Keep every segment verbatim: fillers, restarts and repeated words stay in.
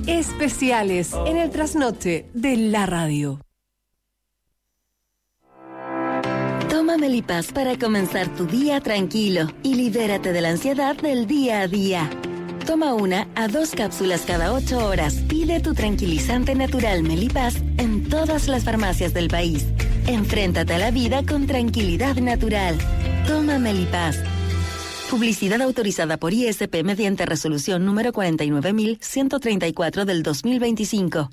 especiales en el trasnoche de la radio. Toma Melipaz para comenzar tu día tranquilo y libérate de la ansiedad del día a día. Toma una a dos cápsulas cada ocho horas. Pide tu tranquilizante natural Melipaz en todas las farmacias del país. Enfréntate a la vida con tranquilidad natural. Toma Melipaz. Publicidad autorizada por I S P mediante resolución número cuarenta y nueve mil ciento treinta y cuatro del dos mil veinticinco.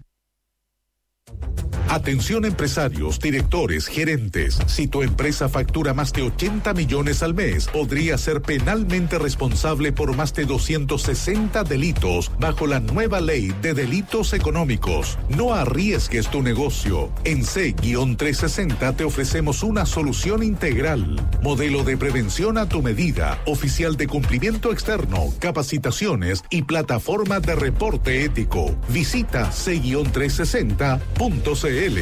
Atención empresarios, directores, gerentes. Si tu empresa factura más de ochenta millones al mes, podría ser penalmente responsable por más de doscientos sesenta delitos bajo la nueva ley de delitos económicos. No arriesgues tu negocio. En C trescientos sesenta te ofrecemos una solución integral. Modelo de prevención a tu medida, oficial de cumplimiento externo, capacitaciones y plataforma de reporte ético. Visita C trescientos sesenta punto c l.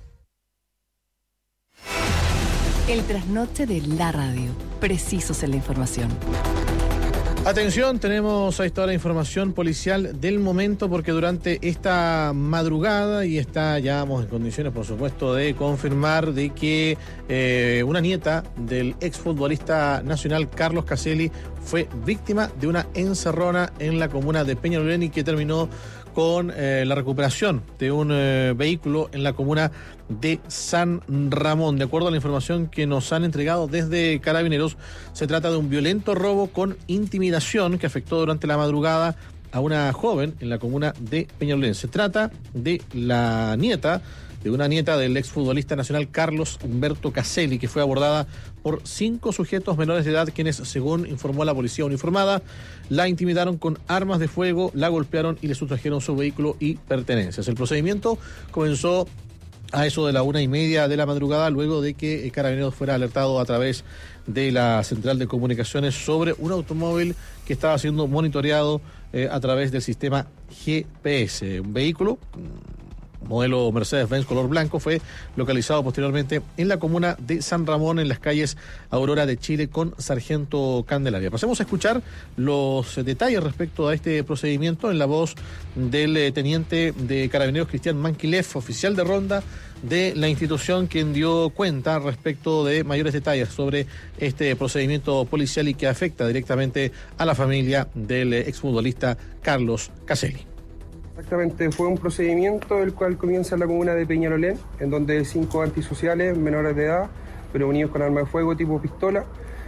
El trasnoche de la radio. Precisos en la información. Atención, tenemos a esta hora información policial del momento porque durante esta madrugada, y está ya vamos en condiciones por supuesto de confirmar de que eh, una nieta del exfutbolista nacional Carlos Caselli fue víctima de una encerrona en la comuna de Peñalolén y que terminó con eh, la recuperación de un eh, vehículo en la comuna de San Ramón. De acuerdo a la información que nos han entregado desde Carabineros, se trata de un violento robo con intimidación que afectó durante la madrugada a una joven en la comuna de Peñalolén. Se trata de la nieta, de una nieta del exfutbolista nacional Carlos Humberto Caselli, que fue abordada por cinco sujetos menores de edad, quienes, según informó la policía uniformada, la intimidaron con armas de fuego, la golpearon y le sustrajeron su vehículo y pertenencias. El procedimiento comenzó a eso de la una y media de la madrugada, luego de que Carabineros fuera alertado a través de la central de comunicaciones sobre un automóvil que estaba siendo monitoreado eh, a través del sistema G P S. Un vehículo modelo Mercedes-Benz color blanco fue localizado posteriormente en la comuna de San Ramón, en las calles Aurora de Chile con Sargento Candelaria. Pasemos a escuchar los detalles respecto a este procedimiento en la voz del eh, teniente de Carabineros Cristian Manquilef, oficial de ronda de la institución, quien dio cuenta respecto de mayores detalles sobre este procedimiento policial y que afecta directamente a la familia del eh, exfutbolista Carlos Caselli. Exactamente, fue un procedimiento el cual comienza en la comuna de Peñalolén, en donde cinco antisociales menores de edad, pero unidos con arma de fuego tipo pistola,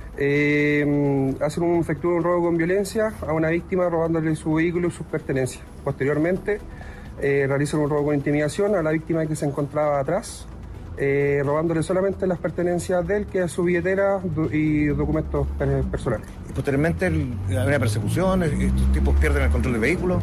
eh, hacen un, efectúan un robo con violencia a una víctima robándole su vehículo y sus pertenencias. Posteriormente, eh, realizan un robo con intimidación a la víctima que se encontraba atrás, eh, robándole solamente las pertenencias de él, que es su billetera y documentos personales. Y posteriormente, ¿hay una persecución? ¿Estos tipos pierden el control del vehículo?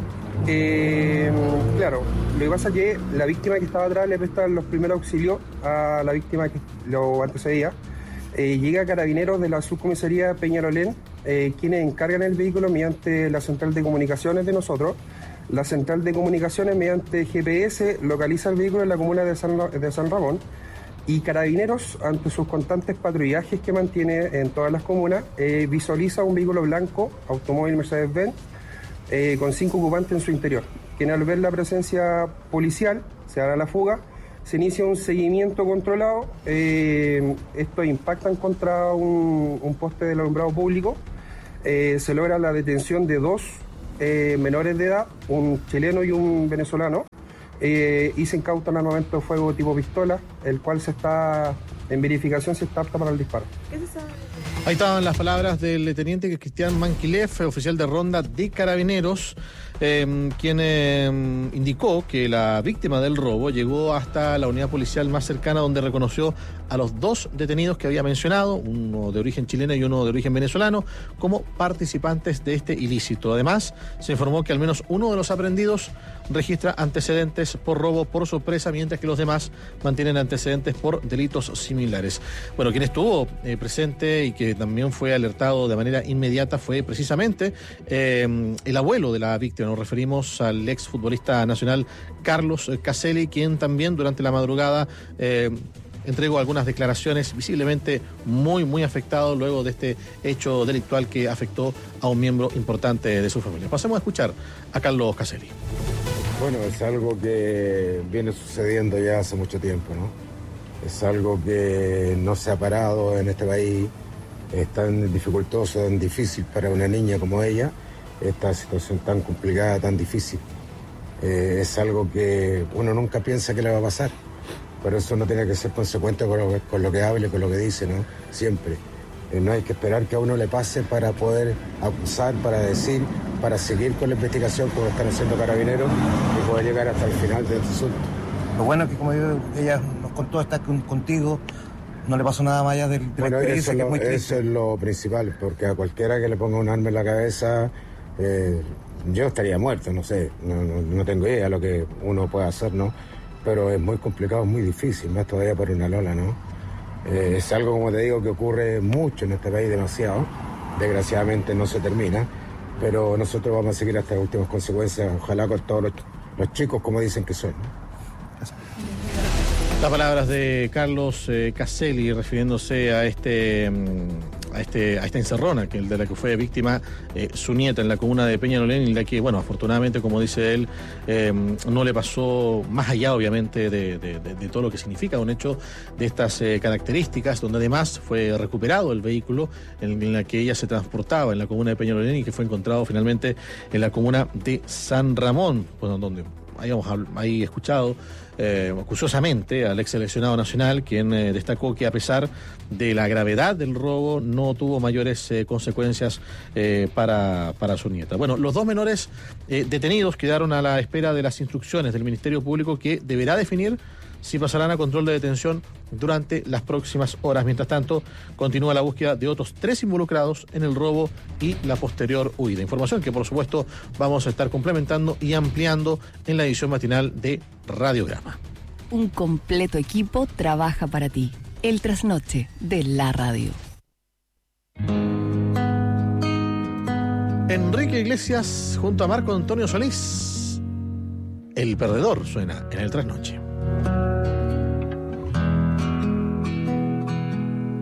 Eh, claro, lo que pasa es que la víctima que estaba atrás le presta los primeros auxilios a la víctima que lo antecedía. Eh, llega Carabineros de la subcomisaría Peñalolén, eh, quienes encargan el vehículo mediante la central de comunicaciones de nosotros. La central de comunicaciones, mediante G P S, localiza el vehículo en la comuna de San, de San Ramón, y Carabineros, ante sus constantes patrullajes que mantiene en todas las comunas, eh, visualiza un vehículo blanco, automóvil Mercedes-Benz, Eh, con cinco ocupantes en su interior, quien al ver la presencia policial se da la fuga, se inicia un seguimiento controlado, eh, estos impactan contra un, un poste del alumbrado público, eh, se logra la detención de dos eh, menores de edad, un chileno y un venezolano, eh, y se incauta un armamento de fuego tipo pistola, el cual se está en verificación, se está apta para el disparo. ¿Qué se sabe? Ahí estaban las palabras del teniente Cristian Manquilef, oficial de ronda de Carabineros, eh, quien eh, indicó que la víctima del robo llegó hasta la unidad policial más cercana, donde reconoció a los dos detenidos que había mencionado, uno de origen chileno y uno de origen venezolano, como participantes de este ilícito. Además, se informó que al menos uno de los aprehendidos registra antecedentes por robo por sorpresa, mientras que los demás mantienen antecedentes por delitos similares. Bueno, quien estuvo eh, presente y que también fue alertado de manera inmediata fue precisamente eh, el abuelo de la víctima. Nos referimos al exfutbolista nacional Carlos Caselli, quien también durante la madrugada eh, entregó algunas declaraciones, visiblemente muy, muy afectado luego de este hecho delictual que afectó a un miembro importante de su familia. Pasemos a escuchar a Carlos Caselli. Bueno, es algo que viene sucediendo ya hace mucho tiempo, ¿no? Es algo que no se ha parado en este país. Es tan dificultoso, tan difícil para una niña como ella, esta situación tan complicada, tan difícil. Eh, es algo que uno nunca piensa que le va a pasar, pero eso no tiene que ser consecuente con lo, con lo que hable, con lo que dice, ¿no? Siempre. Eh, no hay que esperar que a uno le pase para poder acusar, para decir, para seguir con la investigación como están haciendo Carabineros y poder llegar hasta el final de este asunto. Lo bueno es que, como yo, ella nos contó, está con, contigo, no le pasó nada más allá de, de bueno, la experiencia, eso, que lo, es muy triste. Eso es lo principal, porque a cualquiera que le ponga un arma en la cabeza, eh, yo estaría muerto, no sé, no, no, no tengo idea de lo que uno puede hacer, ¿no? Pero es muy complicado, muy difícil, más todavía por una lola, ¿no? Eh, es algo, como te digo, que ocurre mucho en este país, demasiado. Desgraciadamente no se termina, pero nosotros vamos a seguir hasta las últimas consecuencias, ojalá con todos los, los chicos como dicen que son, ¿no? Las palabras de Carlos eh, Caselli refiriéndose a este a este a esta encerrona que de la que fue víctima eh, su nieta en la comuna de Peñalolén, y la que, bueno, afortunadamente, como dice él, eh, no le pasó más allá, obviamente, de, de, de, de todo lo que significa un hecho de estas eh, características, donde además fue recuperado el vehículo en, en la que ella se transportaba en la comuna de Peñalolén y que fue encontrado finalmente en la comuna de San Ramón, bueno, donde habíamos ahí escuchado eh, curiosamente al ex seleccionado nacional, quien eh, destacó que a pesar de la gravedad del robo no tuvo mayores eh, consecuencias eh, para, para su nieta. Bueno, los dos menores eh, detenidos quedaron a la espera de las instrucciones del Ministerio Público, que deberá definir si pasarán a control de detención durante las próximas horas. Mientras tanto, continúa la búsqueda de otros tres involucrados en el robo y la posterior huida. Información que, por supuesto, vamos a estar complementando y ampliando en la edición matinal de Radiograma. Un completo equipo trabaja para ti. El trasnoche de la radio. Enrique Iglesias junto a Marco Antonio Solís. El perdedor suena en el trasnoche.